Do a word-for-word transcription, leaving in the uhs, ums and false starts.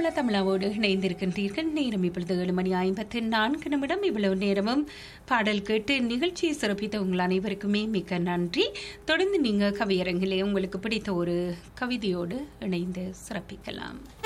தமிழா தமிழாவோடு இணைந்திருக்கின்றீர்கள். நேரம் இப்பொழுது ஏழு மணி ஐம்பத்தி நான்கு நிமிடம். இவ்வளவு நேரமும் பாடல் கேட்டு நிகழ்ச்சியை சிறப்பித்த உங்கள் அனைவருக்குமே மிக்க நன்றி. தொடர்ந்து நீங்க கவியரங்கிலே உங்களுக்கு பிடித்த ஒரு கவிதையோடு இணைந்து சிறப்பிக்கலாம்.